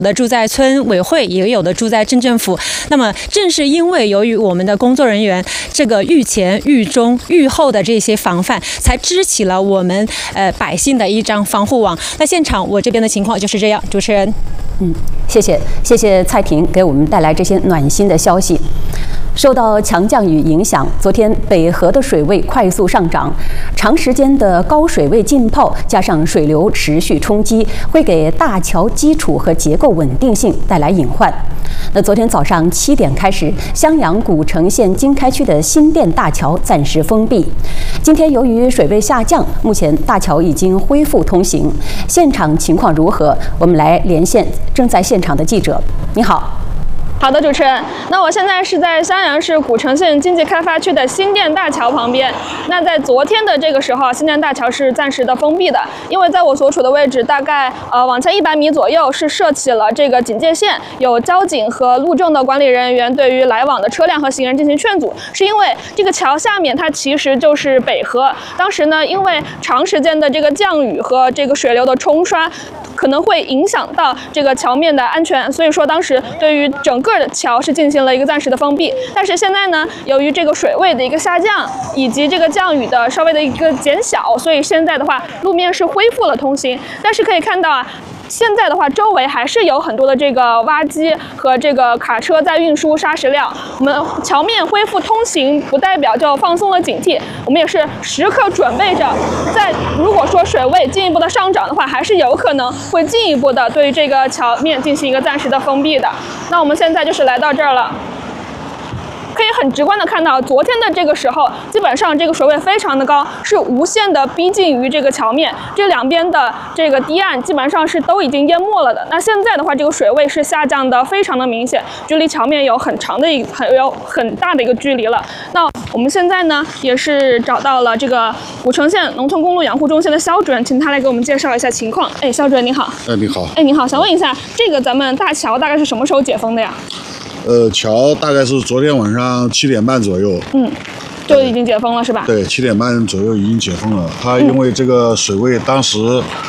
的住在村委会，也有的住在镇政府。那么正是因为由于我们的工作人员这个预前、预中、预后的这些防范，才支起了我们百姓的一张防护网。那现场我这边的情况就是这样，主持人。 谢谢蔡婷给我们带来这些暖心的消息。受到强降雨影响，昨天北河的水位快速上涨，长时间的高水位浸泡加上水流持续冲击，会给大桥基础和结构稳定性带来隐患。那昨天早上7点开始，襄阳古城县经开区的新店大桥暂时封闭。今天由于水位下降，目前大桥已经恢复通行。现场情况如何？我们来连线正在现场的记者。你好。 好的，主持人，那我现在是在襄阳市古城县经济开发区的新店大桥旁边。那在昨天的这个时候，新店大桥是暂时的封闭的，因为在我所处的位置，大概往前100米左右是设起了这个警戒线，有交警和路政的管理人员对于来往的车辆和行人进行劝阻。是因为这个桥下面它其实就是北河，当时呢，因为长时间的这个降雨和这个水流的冲刷，可能会影响到这个桥面的安全，所以说当时对于整个的桥是进行了一个暂时的封闭。但是现在呢，由于这个水位的一个下降，以及这个降雨的稍微的一个减小，所以现在的话路面是恢复了通行。但是可以看到啊，现在的话，周围还是有很多的这个挖机和这个卡车在运输砂石料。我们桥面恢复通行，不代表就放松了警惕，我们也是时刻准备着，在如果说水位进一步的上涨的话，还是有可能会进一步的对于这个桥面进行一个暂时的封闭的。那我们现在就是来到这儿了。可以很直观的看到，昨天的这个时候，基本上这个水位非常的高，是无限的逼近于这个桥面，这两边的这个堤岸基本上是都已经淹没了的。那现在的话，这个水位是下降的非常的明显，距离桥面有很大的一个距离了。那我们现在呢，也是找到了这个古城县农村公路养护中心的肖主任，请他来给我们介绍一下情况。哎，肖主任你好。 你好。 你好，想问一下，这个咱们大桥大概是什么时候解封的呀？ 桥大概是昨天晚上7点半左右， 就已经解封了是吧？ 对，7点半左右已经解封了。它因为这个水位，当时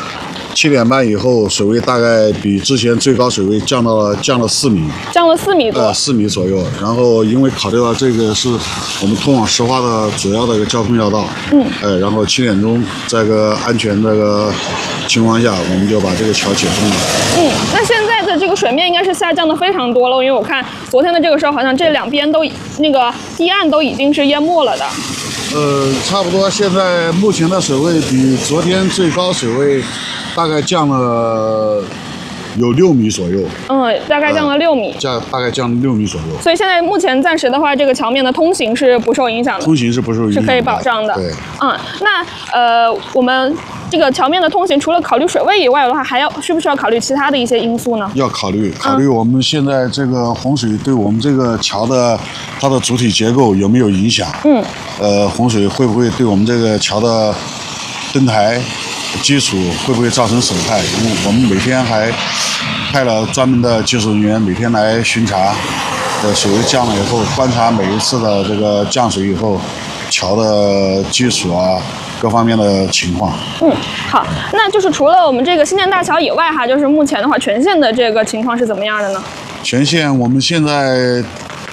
7点半以后，水位大概比之前最高水位降了4米， 降了4米多 ，4米左右。然后因为考虑到这个是我们通往石化的主要的一个交通要道，然后7点钟在个安全这个情况下，我们就把这个桥解封了。 那现在的这个水面应该是下降的非常多了，因为我看昨天的这个时候，好像这两边都那个堤岸都已经是淹没了的。 差不多现在目前的水位比昨天最高水位大概降了有6米左右。 大概降了6米。 大概降了6米左右。 所以现在目前暂时的话，这个桥面的通行是不受影响的。 通行是不受影响的， 是可以保障的。 对。 那我们这个桥面的通行，除了考虑水位以外的话，需不需要考虑其他的一些因素呢？ 要考虑我们现在这个洪水对我们这个桥的它的主体结构有没有影响？洪水会不会对我们这个桥的灯台基础会不会造成损害？因为我们每天还派了专门的技术人员每天来巡查，水位降了以后，观察每一次的这个降水以后，桥的基础啊各方面的情况。 好，那就是除了我们这个新店大桥以外哈，就是目前的话，全县的这个情况是怎么样的呢？ 全县我们现在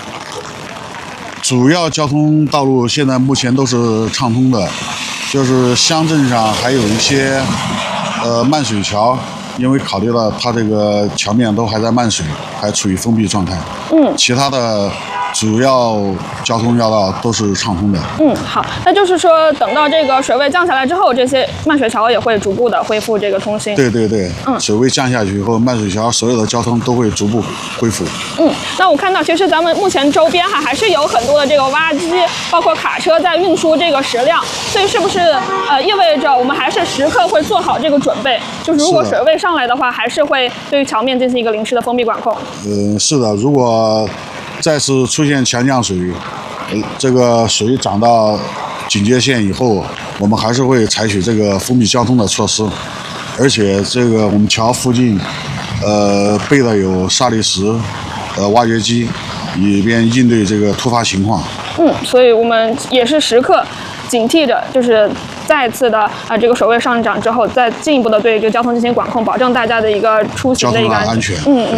主要交通道路现在目前都是畅通的，就是乡镇上还有一些漫水桥，因为考虑到它这个桥面都还在漫水，还处于封闭状态。其他的主要交通要道都是畅通的。 好，那就是说等到这个水位降下来之后，这些漫水桥也会逐步的恢复这个通行。 对。水位降下去以后，漫水桥所有的交通都会逐步恢复。 那我看到其实咱们目前周边还是有很多的这个挖机，包括卡车在运输这个石料，所以是不是意味着我们还是时刻会做好这个准备？就是如果水位上来的话，还是会对于桥面进行一个临时的封闭管控。 是的，如果再次出现强降水，这个水涨到警戒线以后，我们还是会采取这个封闭交通的措施，而且这个我们桥附近，备的有砂砾石、挖掘机，以便应对这个突发情况。 所以我们也是时刻警惕着，就是再次的这个水位上涨之后，再进一步的对这个交通进行管控，保证大家的一个出行的一个安全。